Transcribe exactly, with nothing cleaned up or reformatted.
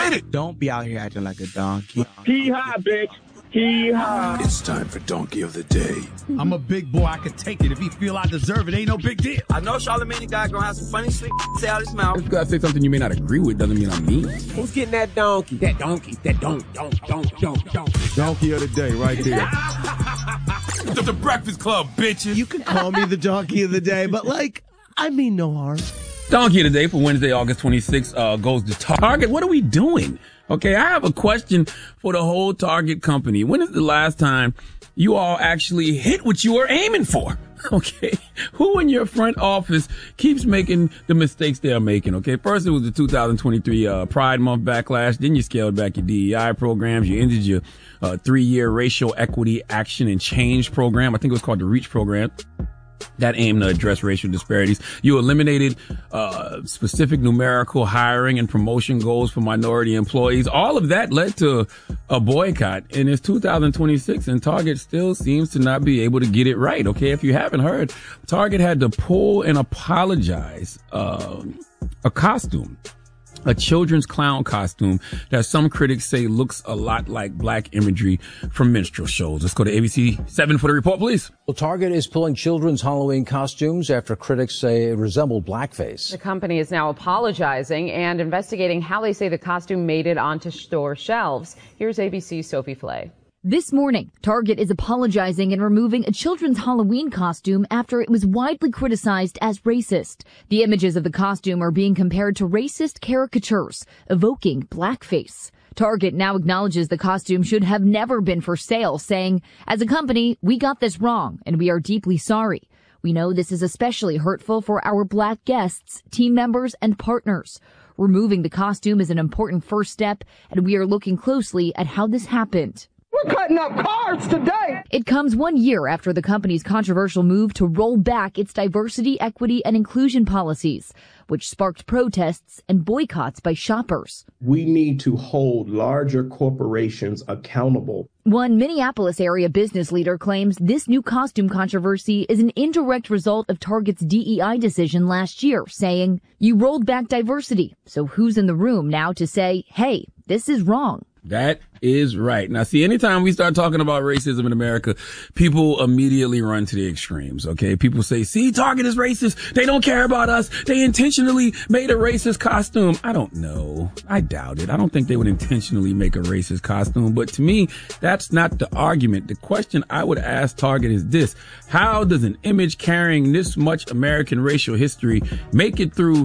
Get it! Don't be out here acting like a donkey. Hee-haw, bitch. Hee-haw. It's time for Donkey of the Day. I'm a big boy. I can take it. If he feel I deserve it, ain't no big deal. I know Charlamagne the guy gonna have some funny shit say out his mouth. If you gotta say something you may not agree with, doesn't mean I'm mean. Who's getting that donkey? That donkey. That donk, donk, donk, donk, donk. Donkey of the Day right there. the, the Breakfast Club, bitches. You can call me the donkey of the day, but like, I mean no harm. Donkey of the Day for Wednesday, August twenty-sixth, uh, goes to Target. What are we doing? Okay, I have a question for the whole Target company. When is the last time you all actually hit what you were aiming for? Okay, who in your front office keeps making the mistakes they're making? Okay, first it was the two thousand twenty-three uh, Pride Month backlash. Then you scaled back your D E I programs. You ended your uh, three-year racial equity action and change program. I think it was called the REACH program. That aimed to address racial disparities. You eliminated uh specific numerical hiring and promotion goals for minority employees. All of that led to a boycott. And it's two thousand twenty-six and Target still seems to not be able to get it right. Okay, if you haven't heard, Target had to pull and apologize uh, a costume. A children's clown costume that some critics say looks a lot like black imagery from minstrel shows. Let's go to A B C seven for the report, please. Well, Target is pulling children's Halloween costumes after critics say it resembled blackface. The company is now apologizing and investigating how they say the costume made it onto store shelves. Here's A B C's Sophie Flay. This morning, Target is apologizing and removing a children's Halloween costume after it was widely criticized as racist. The images of the costume are being compared to racist caricatures, evoking blackface. Target now acknowledges the costume should have never been for sale, saying, "As a company, we got this wrong, and we are deeply sorry. We know this is especially hurtful for our black guests, team members, and partners. Removing the costume is an important first step, and we are looking closely at how this happened." We're cutting up cards today. It comes one year after the company's controversial move to roll back its diversity, equity, and inclusion policies, which sparked protests and boycotts by shoppers. We need to hold larger corporations accountable. One Minneapolis area business leader claims this new costume controversy is an indirect result of Target's D E I decision last year, saying, "You rolled back diversity, so who's in the room now to say, hey, this is wrong?" That is right. Now, see, anytime we start talking about racism in America, people immediately run to the extremes, okay? People say, see, Target is racist. They don't care about us. They intentionally made a racist costume. I don't know. I doubt it. I don't think they would intentionally make a racist costume. But to me, that's not the argument. The question I would ask Target is this. How does an image carrying this much American racial history make it through